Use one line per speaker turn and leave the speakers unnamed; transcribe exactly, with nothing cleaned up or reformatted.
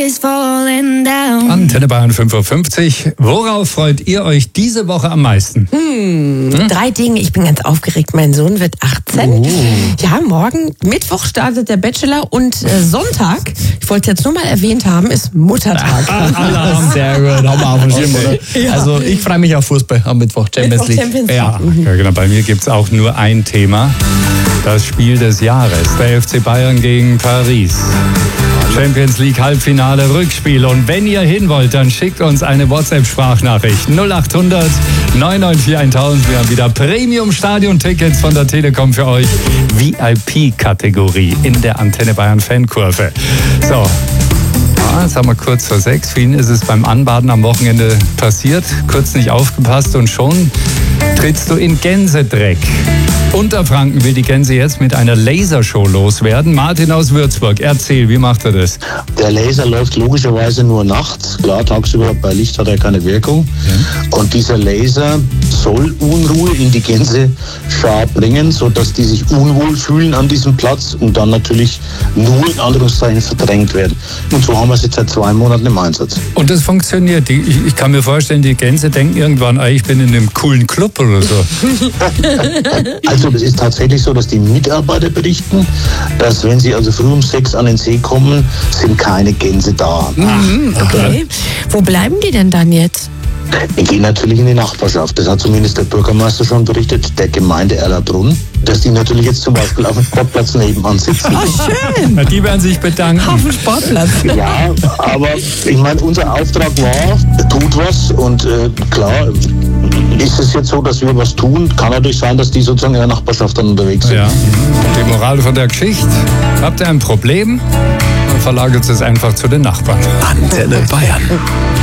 Antenne Bayern fünf Uhr fünfzig. Worauf freut ihr euch diese Woche am meisten?
Hm, hm? Drei Dinge. Ich bin ganz aufgeregt. Mein Sohn wird achtzehn. Oh. Ja, morgen, Mittwoch startet der Bachelor und äh, Sonntag, ich wollte es jetzt nur mal erwähnt haben, ist Muttertag.
Ah, sehr gut. Haben wir auf dem Schirm, oder? Ja. Also ich freue mich auf Fußball am Mittwoch. Champions League.
Champions League.
Ja, ja, genau. Bei mir gibt es auch nur ein Thema. Das Spiel des Jahres. Der F C Bayern gegen Paris. Champions League Halbfinale Rückspiel. Und wenn ihr hin wollt, dann schickt uns eine WhatsApp-Sprachnachricht. null acht hundert neun neun vier tausend. Wir haben wieder Premium-Stadion-Tickets von der Telekom für euch. V I P-Kategorie in der Antenne Bayern Fankurve. So. Ja, jetzt haben wir kurz vor sechs. Vielen ist es beim Anbaden am Wochenende passiert. Kurz nicht aufgepasst und schon trittst du in Gänsedreck. Unterfranken will die Gänse jetzt mit einer Lasershow loswerden. Martin aus Würzburg, erzähl, wie macht er das?
Der Laser läuft logischerweise nur nachts. Klar, tagsüber bei Licht hat er keine Wirkung. Ja. Und dieser Laser soll Unruhe in die Gänseschar bringen, sodass die sich unwohl fühlen an diesem Platz und dann natürlich nur in Anführungszeichen verdrängt werden. Und so haben wir es jetzt seit zwei Monaten im Einsatz.
Und das funktioniert. Ich, ich kann mir vorstellen, die Gänse denken irgendwann, ah, ich bin in einem coolen Club oder so.
Also es ist tatsächlich so, dass die Mitarbeiter berichten, dass wenn sie also früh um sechs an den See kommen, sind keine Gänse da.
Mhm, okay. Wo bleiben die denn dann jetzt?
Wir gehen natürlich in die Nachbarschaft. Das hat zumindest der Bürgermeister schon berichtet, der Gemeinde Erlabrunn, dass die natürlich jetzt zum Beispiel auf dem Sportplatz nebenan sitzen.
Oh, schön.
Die werden sich bedanken.
Auf dem Sportplatz.
Ja, aber ich meine, unser Auftrag war, tut was und äh, klar, ist es jetzt so, dass wir was tun, kann natürlich sein, dass die sozusagen in der Nachbarschaft dann unterwegs sind.
Ja. Die Moral von der Geschichte, habt ihr ein Problem? Dann verlagert es einfach zu den Nachbarn.
Antenne Bayern.